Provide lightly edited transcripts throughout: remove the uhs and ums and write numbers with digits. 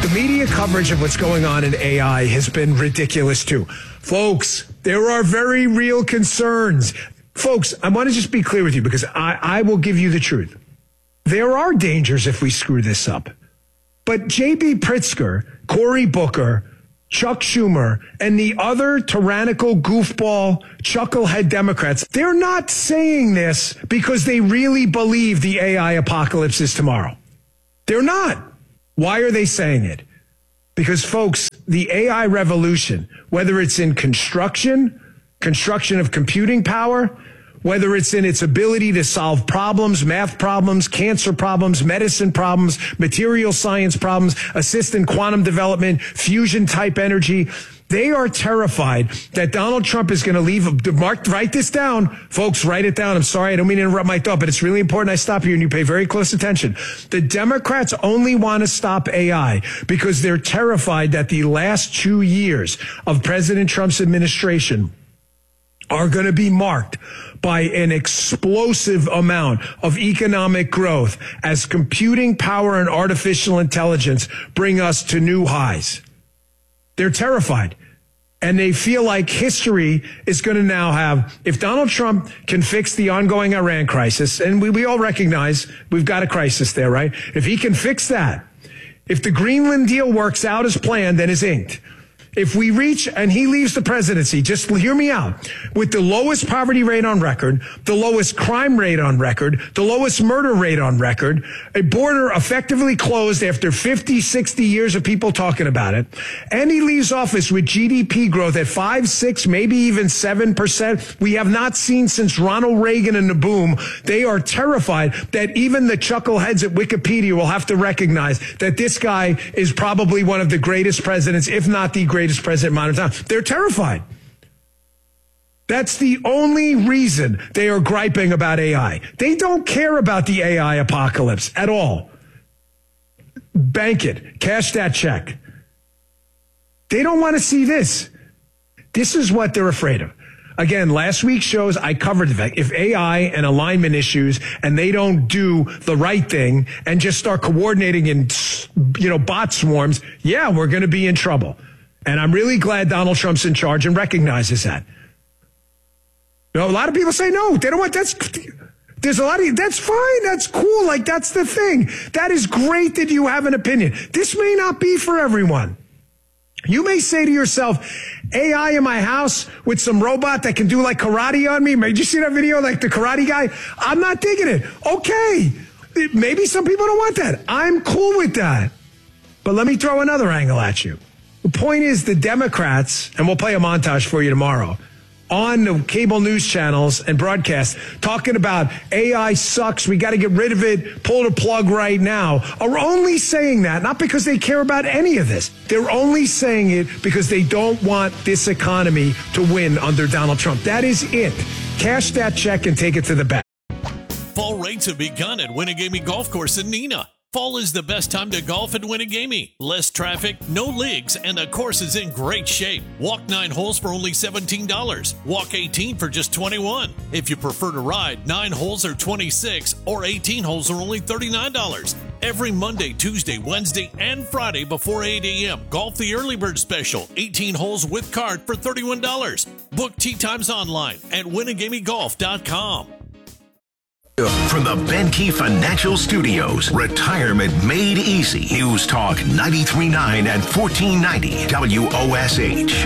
The media coverage of what's going on in AI has been ridiculous too. Folks, there are very real concerns. Folks, I want to just be clear with you because I will give you the truth. There are dangers if we screw this up. But J.B. Pritzker, Cory Booker, Chuck Schumer, and the other tyrannical goofball chucklehead Democrats, they're not saying this because they really believe the AI apocalypse is tomorrow. They're not. Why are they saying it? Because, folks, the AI revolution, whether it's in construction of computing power, whether it's in its ability to solve problems, math problems, cancer problems, medicine problems, material science problems, assist in quantum development, fusion type energy, they are terrified that Donald Trump is going to leave. Mark, write this down. Folks, write it down. I'm sorry, I don't mean to interrupt my thought, but it's really important I stop you and you pay very close attention. The Democrats only want to stop AI because they're terrified that the last 2 years of President Trump's administration are going to be marked by an explosive amount of economic growth as computing power and artificial intelligence bring us to new highs. They're terrified. And they feel like history is going to now have, if Donald Trump can fix the ongoing Iran crisis, and we all recognize we've got a crisis there, right? If he can fix that, if the Greenland deal works out as planned and is inked, if we reach and he leaves the presidency, just hear me out, with the lowest poverty rate on record, the lowest crime rate on record, the lowest murder rate on record, a border effectively closed after 50, 60 years of people talking about it, and he leaves office with GDP growth at 5, 6, maybe even 7%, we have not seen since Ronald Reagan and the boom. They are terrified that even the chuckleheads at Wikipedia will have to recognize that this guy is probably one of the greatest presidents, if not the greatest president in modern times. They're terrified. That's the only reason they are griping about AI. They don't care about the AI apocalypse at all. Bank it. Cash that check. They don't want to see this. This is what they're afraid of. Again, last week's shows, I covered the fact if AI and alignment issues and they don't do the right thing and just start coordinating in, bot swarms, yeah, we're going to be in trouble. And I'm really glad Donald Trump's in charge and recognizes that. A lot of people say, no, they don't want, that's fine. That's cool. Like, that's the thing. That is great that you have an opinion. This may not be for everyone. You may say to yourself, AI in my house with some robot that can do like karate on me. Did you see that video? Like the karate guy? I'm not digging it. Okay. Maybe some people don't want that. I'm cool with that. But let me throw another angle at you. The point is the Democrats, and we'll play a montage for you tomorrow, on the cable news channels and broadcasts talking about AI sucks, we got to get rid of it, pull the plug right now, are only saying that, not because they care about any of this. They're only saying it because they don't want this economy to win under Donald Trump. That is it. Cash that check and take it to the bank. Fall rates have begun at Winnegamie Golf Course in Neenah. Fall is the best time to golf at Winnegamie. Less traffic, no leagues, and the course is in great shape. Walk 9 holes for only $17. Walk 18 for just $21. If you prefer to ride, 9 holes are $26 or 18 holes are only $39. Every Monday, Tuesday, Wednesday, and Friday before 8 a.m. Golf the Early Bird Special, 18 holes with cart for $31. Book tee times online at WinnegamieGolf.com. From the Benke Financial Studios, Retirement Made Easy. News Talk 93.9 and 1490 WOSH.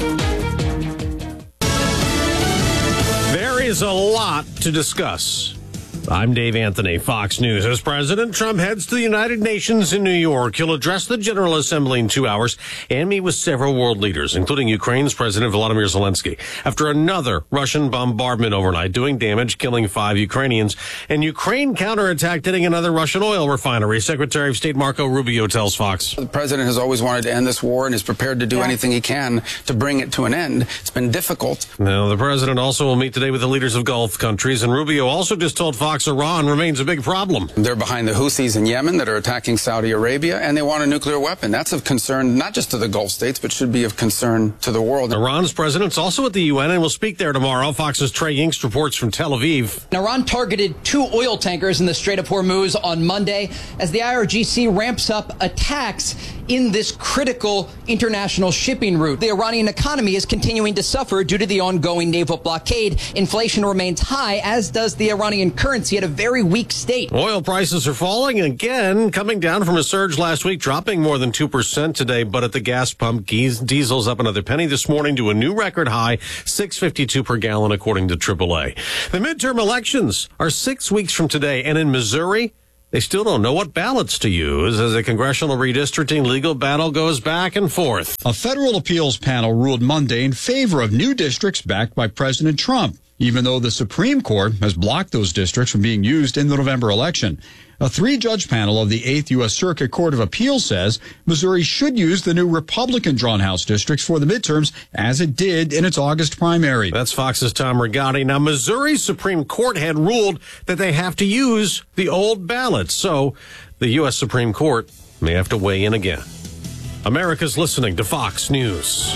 There is a lot to discuss. I'm Dave Anthony, Fox News. As President Trump heads to the United Nations in New York, he'll address the General Assembly in 2 hours and meet with several world leaders, including Ukraine's President Volodymyr Zelensky, after another Russian bombardment overnight, doing damage, killing 5 Ukrainians, and Ukraine counterattacked hitting another Russian oil refinery. Secretary of State Marco Rubio tells Fox. The president has always wanted to end this war and is prepared to do anything he can to bring it to an end. It's been difficult. Now, the president also will meet today with the leaders of Gulf countries, and Rubio also just told Fox Fox, Iran remains a big problem. They're behind the Houthis in Yemen that are attacking Saudi Arabia, and they want a nuclear weapon. That's of concern not just to the Gulf states, but should be of concern to the world. Iran's president's also at the UN and will speak there tomorrow. Fox's Trey Yingst reports from Tel Aviv. Iran targeted 2 oil tankers in the Strait of Hormuz on Monday as the IRGC ramps up attacks in this critical international shipping route. The Iranian economy is continuing to suffer due to the ongoing naval blockade. Inflation remains high, as does the Iranian currency at a very weak state. Oil prices are falling again, coming down from a surge last week, dropping more than 2% today. But at the gas pump, diesel's up another penny this morning to a new record high, $6.52 per gallon, according to AAA. The midterm elections are 6 weeks from today, and in Missouri, they still don't know what ballots to use as a congressional redistricting legal battle goes back and forth. A federal appeals panel ruled Monday in favor of new districts backed by President Trump, even though the Supreme Court has blocked those districts from being used in the November election. A 3-judge panel of the 8th U.S. Circuit Court of Appeals says Missouri should use the new Republican-drawn House districts for the midterms, as it did in its August primary. That's Fox's Tom Rigotti. Now, Missouri's Supreme Court had ruled that they have to use the old ballots, so the U.S. Supreme Court may have to weigh in again. America's listening to Fox News.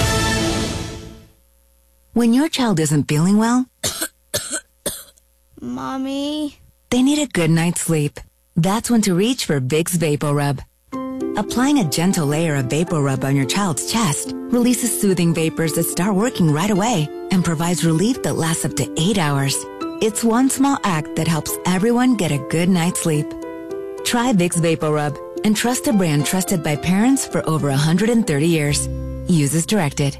When your child isn't feeling well, Mommy, they need a good night's sleep. That's when to reach for Vicks VapoRub. Applying a gentle layer of VapoRub on your child's chest releases soothing vapors that start working right away and provides relief that lasts up to 8 hours. It's one small act that helps everyone get a good night's sleep. Try Vicks VapoRub and trust a brand trusted by parents for over 130 years. Use as directed.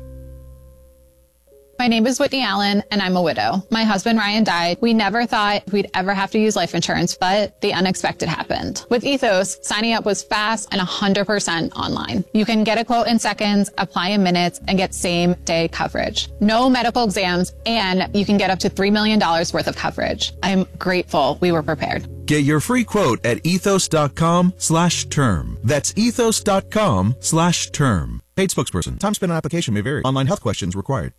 My name is Whitney Allen, and I'm a widow. My husband, Ryan, died. We never thought we'd ever have to use life insurance, but the unexpected happened. With Ethos, signing up was fast and 100% online. You can get a quote in seconds, apply in minutes, and get same-day coverage. No medical exams, and you can get up to $3 million worth of coverage. I'm grateful we were prepared. Get your free quote at ethos.com/term. That's ethos.com/term. Paid spokesperson. Time spent on application may vary. Online health questions required.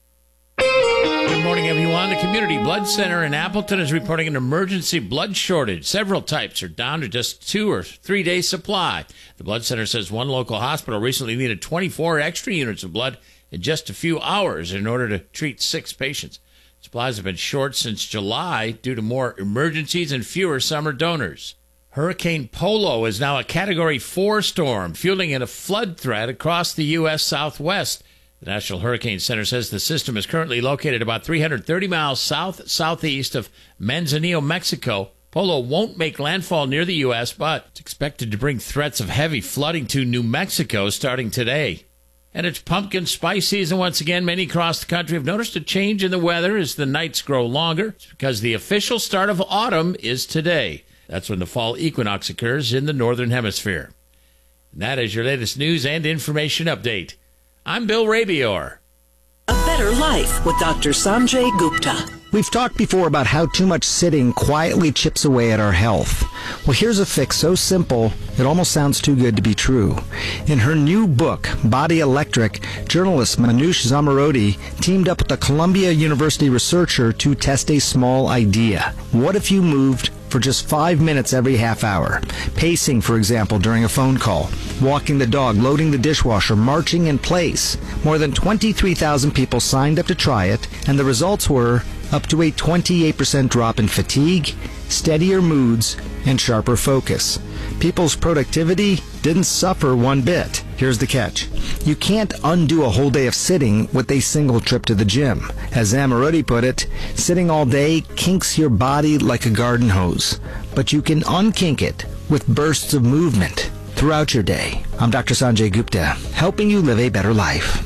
Good morning, everyone. The Community Blood Center in Appleton is reporting an emergency blood shortage. Several types are down to just 2 or 3 days supply. The Blood Center says one local hospital recently needed 24 extra units of blood in just a few hours in order to treat 6 patients. Supplies have been short since July due to more emergencies and fewer summer donors. Hurricane Polo is now a Category 4 storm, fueling a flood threat across the U.S. Southwest. The National Hurricane Center says the system is currently located about 330 miles southeast of Manzanillo, Mexico. Polo won't make landfall near the U.S., but it's expected to bring threats of heavy flooding to New Mexico starting today. And it's pumpkin spice season once again. Many across the country have noticed a change in the weather as the nights grow longer. It's because the official start of autumn is today. That's when the fall equinox occurs in the Northern Hemisphere. And that is your latest news and information update. I'm Bill Rabior. A Better Life with Dr. Sanjay Gupta. We've talked before about how too much sitting quietly chips away at our health. Well, here's a fix so simple, it almost sounds too good to be true. In her new book, Body Electric, journalist Manoush Zomorodi teamed up with a Columbia University researcher to test a small idea. What if you moved for just 5 minutes every half hour? Pacing, for example, during a phone call, walking the dog, loading the dishwasher, marching in place. More than 23,000 people signed up to try it, and the results were up to a 28% drop in fatigue, steadier moods, and sharper focus. People's productivity didn't suffer one bit. Here's the catch. You can't undo a whole day of sitting with a single trip to the gym. As Zomorodi put it, sitting all day kinks your body like a garden hose, but you can unkink it with bursts of movement throughout your day. I'm Dr. Sanjay Gupta, helping you live a better life.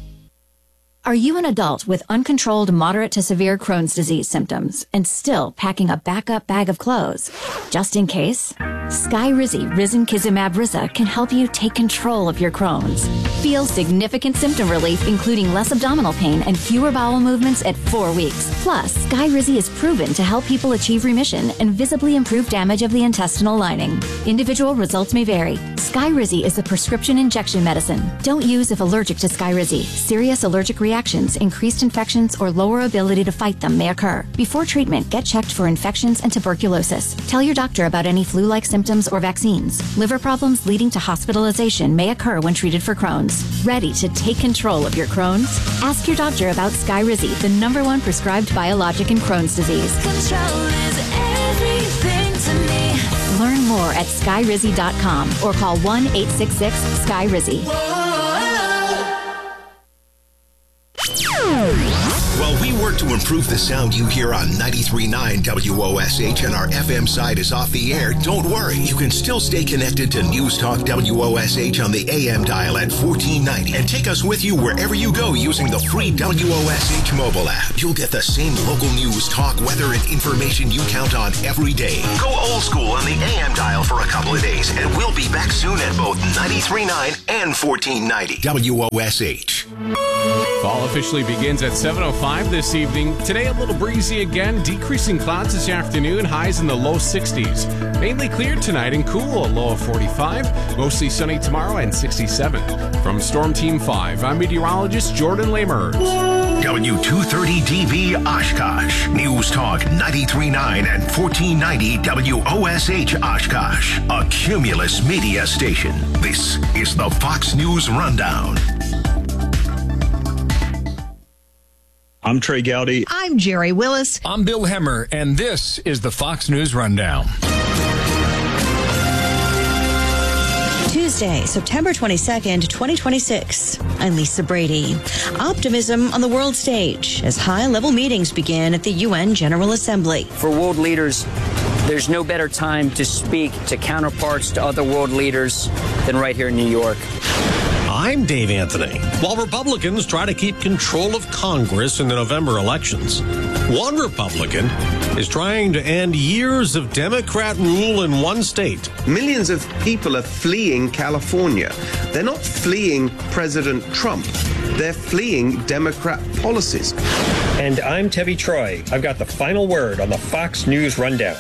Are you an adult with uncontrolled moderate to severe Crohn's disease symptoms and still packing a backup bag of clothes? Just in case, Skyrizi Risankizumab Riza can help you take control of your Crohn's. Feel significant symptom relief, including less abdominal pain and fewer bowel movements at 4 weeks. Plus, Skyrizi is proven to help people achieve remission and visibly improve damage of the intestinal lining. Individual results may vary. Skyrizi is a prescription injection medicine. Don't use if allergic to Skyrizi. Serious allergic reaction reactions, increased infections, or lower ability to fight them may occur. Before treatment, get checked for infections and tuberculosis. Tell your doctor about any flu-like symptoms or vaccines. Liver problems leading to hospitalization may occur when treated for Crohn's. Ready to take control of your Crohn's? Ask your doctor about Skyrizi, the #1 prescribed biologic in Crohn's disease. Control is everything to me. Learn more at skyrizi.com or call 1-866-SKYRIZI. While we work to improve the sound you hear on 93.9 WOSH and our FM side is off the air, don't worry. You can still stay connected to News Talk WOSH on the AM dial at 1490 and take us with you wherever you go using the free WOSH mobile app. You'll get the same local news, talk, weather, and information you count on every day. Go old school on the AM dial for a couple of days, and we'll be back soon at both 93.9 and 1490 WOSH. Fall officially begins at 7:05 this evening. Today a little breezy again, decreasing clouds this afternoon, highs in the low 60s. Mainly clear tonight and cool, a low of 45. Mostly sunny tomorrow and 67. From Storm Team 5, I'm meteorologist Jordan Lamers. W230DB Oshkosh. News Talk 93.9 and 1490 WOSH Oshkosh. A Cumulus media station. This is the Fox News Rundown. I'm Trey Gowdy. I'm Jerry Willis. I'm Bill Hemmer, and this is the Fox News Rundown. Tuesday, September 22nd, 2026. I'm Lisa Brady. Optimism on the world stage as high-level meetings begin at the UN General Assembly. For world leaders, there's no better time to speak to counterparts, to other world leaders, than right here in New York. I'm Dave Anthony. While Republicans try to keep control of Congress in the November elections, one Republican is trying to end years of Democrat rule in one state. Millions of people are fleeing California. They're not fleeing President Trump. They're fleeing Democrat policies. And I'm Tebby Troy. I've got the final word on the Fox News Rundown.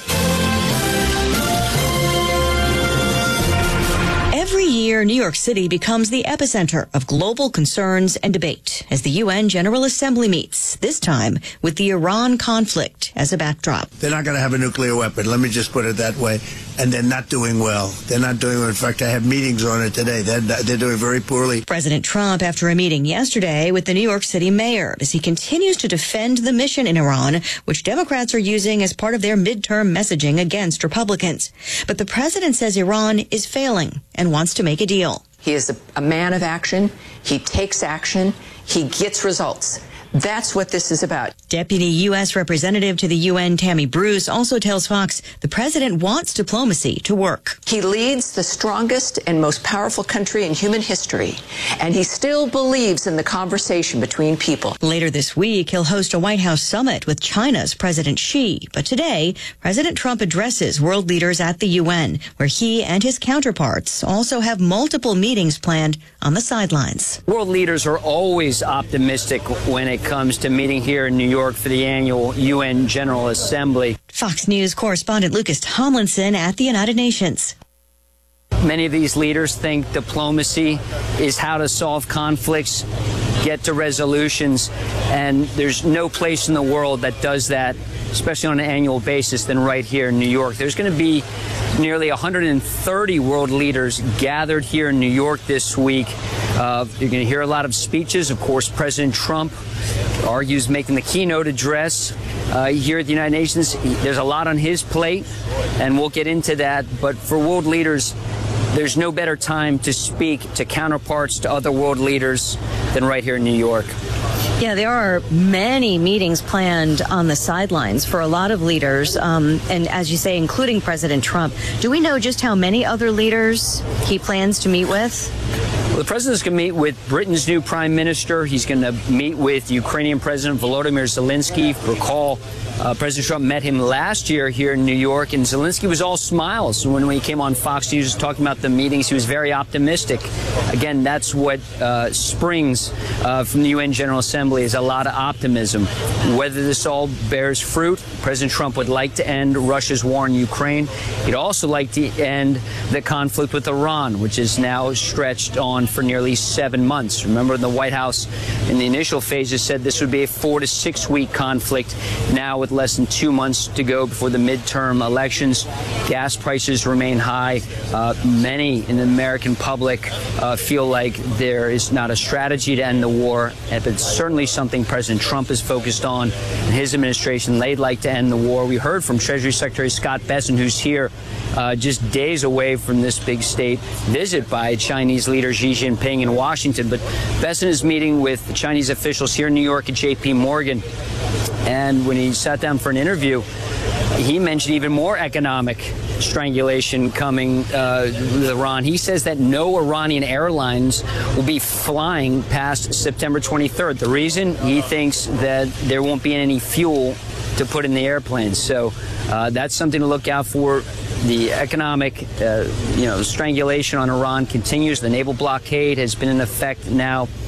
Every year, New York City becomes the epicenter of global concerns and debate as the UN General Assembly meets, this time with the Iran conflict as a backdrop. They're not going to have a nuclear weapon, let me just put it that way, and they're not doing well. They're not doing well. In fact, I have meetings on it today. They're doing very poorly. President Trump after a meeting yesterday with the New York City mayor as he continues to defend the mission in Iran, which Democrats are using as part of their midterm messaging against Republicans. But the president says Iran is failing and wants to make a deal. He is a man of action. He takes action. He gets results. That's what this is about. Deputy U.S. Representative to the UN, Tammy Bruce, also tells Fox the president wants diplomacy to work. He leads the strongest and most powerful country in human history, and he still believes in the conversation between people. Later this week, he'll host a White House summit with China's President Xi. But today, President Trump addresses world leaders at the UN, where he and his counterparts also have multiple meetings planned on the sidelines. World leaders are always optimistic when it comes to meeting here in New York for the annual UN General Assembly. Fox News correspondent Lucas Tomlinson at the United Nations. Many of these leaders think diplomacy is how to solve conflicts, get to resolutions, and there's no place in the world that does that, especially on an annual basis, than right here in New York. There's going to be nearly 130 world leaders gathered here in New York this week. You're going to hear a lot of speeches. Of course, President Trump argues making the keynote address here at the United Nations. There's a lot on his plate, and we'll get into that. But for world leaders, there's no better time to speak to counterparts, to other world leaders, than right here in New York. Yeah, there are many meetings planned on the sidelines for a lot of leaders, and as you say, including President Trump. Do we know just how many other leaders he plans to meet with? Well, the president's going to meet with Britain's new prime minister. He's going to meet with Ukrainian President Volodymyr Zelensky. Recall, President Trump met him last year here in New York, and Zelensky was all smiles when he came on Fox News talking about the meetings. He was very optimistic. Again, that's what springs from the UN General Assembly, is a lot of optimism. Whether this all bears fruit, President Trump would like to end Russia's war in Ukraine. He'd also like to end the conflict with Iran, which is now stretched on on for nearly 7 months. Remember, the White House in the initial phases said this would be a 4 to 6 week conflict. Now, with less than 2 months to go before the midterm elections, gas prices remain high. Many in the American public feel like there is not a strategy to end the war, but it's certainly something President Trump is focused on in his administration. They'd like to end the war. We heard from Treasury Secretary Scott Bessent, who's here just days away from this big state visit by Chinese leader Xi Jinping in Washington. But Bessent is meeting with Chinese officials here in New York at J.P. Morgan. And when he sat down for an interview, he mentioned even more economic strangulation coming with Iran. He says that no Iranian airlines will be flying past September 23rd. The reason? He thinks that there won't be any fuel to put in the airplanes. So that's something to look out for. The economic, strangulation on Iran continues. The naval blockade has been in effect now